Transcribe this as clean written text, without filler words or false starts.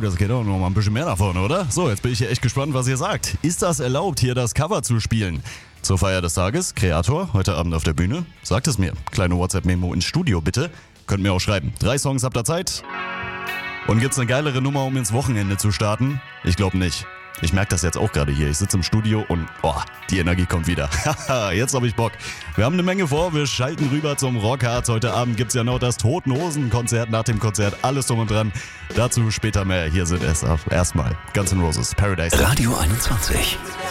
das geht doch noch mal ein bisschen mehr nach vorne, oder? So, jetzt bin ich hier echt gespannt, was ihr sagt. Ist das erlaubt, hier das Cover zu spielen? Zur Feier des Tages, Kreator, heute Abend auf der Bühne. Sagt es mir. Kleine WhatsApp-Memo ins Studio, bitte. Könnt mir auch schreiben. 3 Songs habt ihr Zeit. Und gibt's eine geilere Nummer, um ins Wochenende zu starten? Ich glaube nicht. Ich merke das jetzt auch gerade hier. Ich sitze im Studio und die Energie kommt wieder. Haha, jetzt habe ich Bock. Wir haben eine Menge vor. Wir schalten rüber zum Rockharz. Heute Abend gibt's ja noch das Toten Hosen-Konzert. Nach dem Konzert alles drum und dran. Dazu später mehr. Hier sind es erstmal Guns N' Roses, Paradise. Radio 21.